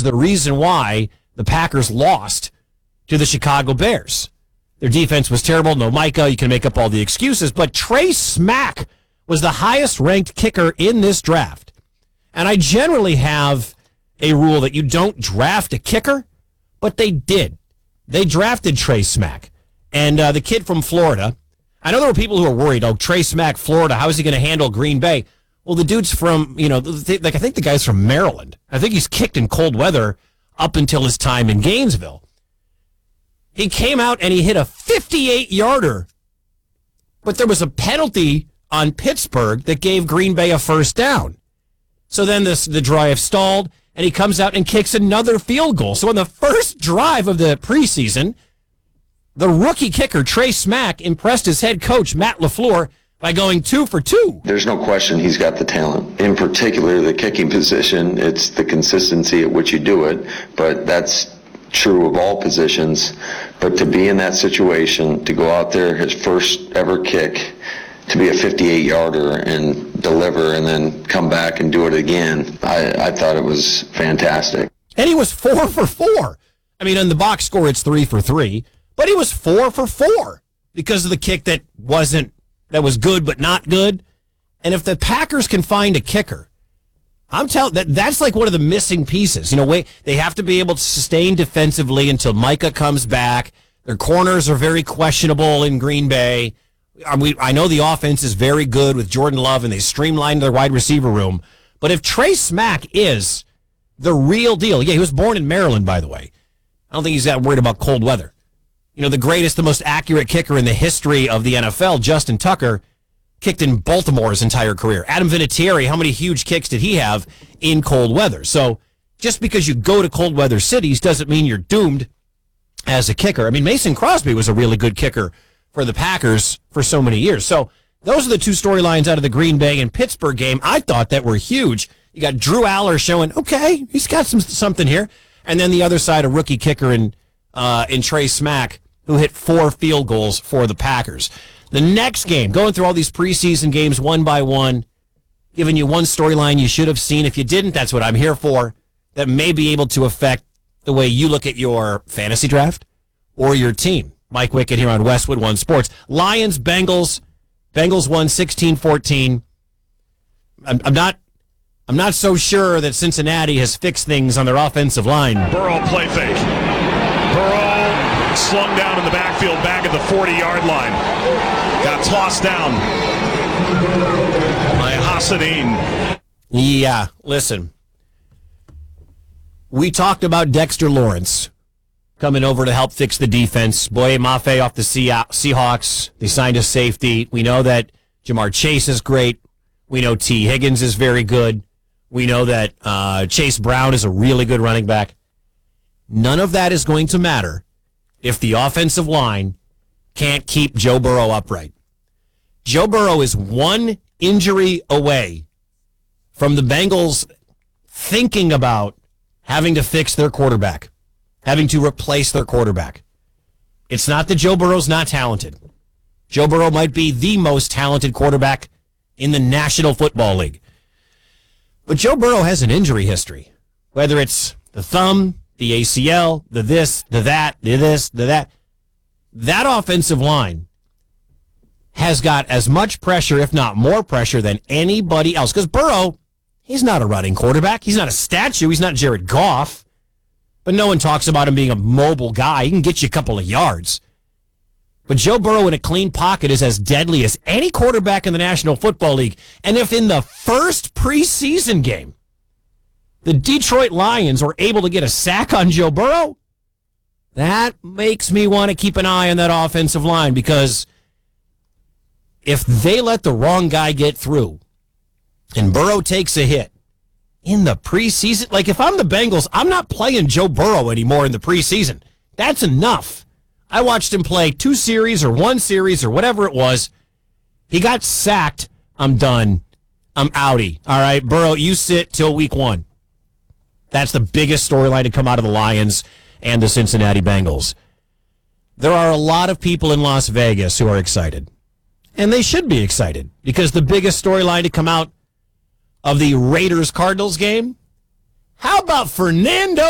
is the reason why the Packers lost to the Chicago Bears. Their defense was terrible. No Micah. You can make up all the excuses. But Trey Smack was the highest-ranked kicker in this draft. And I generally have a rule that you don't draft a kicker, but they did. They drafted Trey Smack. And the kid from Florida, I know there were people who were worried, Trey Smack, Florida, how is he going to handle Green Bay? Well, the dude's from, I think the guy's from Maryland. I think he's kicked in cold weather up until his time in Gainesville. He came out and he hit a 58-yarder, but there was a penalty on Pittsburgh that gave Green Bay a first down. So then the drive stalled, and he comes out and kicks another field goal. So on the first drive of the preseason, the rookie kicker, Trey Smack, impressed his head coach, Matt LaFleur, by going 2 for 2. There's no question he's got the talent. In particular, the kicking position, it's the consistency at which you do it, but that's true of all positions. But to be in that situation, to go out there, his first ever kick, to be a 58-yarder and deliver and then come back and do it again, I thought it was fantastic. And he was 4 for 4. I mean, on the box score, it's 3 for 3, but he was 4 for 4 because of the kick that was good but not good. And if the Packers can find a kicker, I'm telling that's like one of the missing pieces. They have to be able to sustain defensively until Micah comes back. Their corners are very questionable in Green Bay. I know the offense is very good with Jordan Love, and they streamlined their wide receiver room. But if Trey Smack is the real deal, he was born in Maryland, by the way. I don't think he's that worried about cold weather. The greatest, the most accurate kicker in the history of the NFL, Justin Tucker, kicked in Baltimore his entire career. Adam Vinatieri, how many huge kicks did he have in cold weather? So just because you go to cold weather cities doesn't mean you're doomed as a kicker. I mean, Mason Crosby was a really good kicker for the Packers for so many years. So those are the two storylines out of the Green Bay and Pittsburgh game I thought that were huge. You got Drew Aller showing, okay, he's got something here. And then the other side, a rookie kicker in Trey Smack, who hit 4 field goals for the Packers. The next game, going through all these preseason games one by one, giving you one storyline you should have seen. If you didn't, that's what I'm here for. That may be able to affect the way you look at your fantasy draft or your team. Mike Wickett here on Westwood One Sports. Lions, Bengals. Bengals won 16-14. I'm not so sure that Cincinnati has fixed things on their offensive line. Burrow play fake. Burrow slung down in the backfield back at the 40-yard line. Got tossed down by Hassanin. Yeah, listen. We talked about Dexter Lawrence coming over to help fix the defense. Boye Mafe off the Seahawks. They signed a safety. We know that Jamar Chase is great. We know T. Higgins is very good. We know that Chase Brown is a really good running back. None of that is going to matter if the offensive line can't keep Joe Burrow upright. Joe Burrow is one injury away from the Bengals thinking about having to fix their quarterback, having to replace their quarterback. It's not that Joe Burrow's not talented. Joe Burrow might be the most talented quarterback in the National Football League. But Joe Burrow has an injury history, whether it's the thumb, the ACL, the this, the that, the this, the that. That offensive line has got as much pressure, if not more pressure, than anybody else. Because Burrow, he's not a running quarterback. He's not a statue. He's not Jared Goff. But no one talks about him being a mobile guy. He can get you a couple of yards. But Joe Burrow in a clean pocket is as deadly as any quarterback in the National Football League. And if in the first preseason game, the Detroit Lions were able to get a sack on Joe Burrow, that makes me want to keep an eye on that offensive line, because if they let the wrong guy get through and Burrow takes a hit in the preseason, like if I'm the Bengals, I'm not playing Joe Burrow anymore in the preseason. That's enough. I watched him play 2 series or 1 series or whatever it was. He got sacked. I'm done. I'm outie. All right, Burrow, you sit till week 1. That's the biggest storyline to come out of the Lions and the Cincinnati Bengals. There are a lot of people in Las Vegas who are excited. And they should be excited, because the biggest storyline to come out of the Raiders-Cardinals game, how about Fernando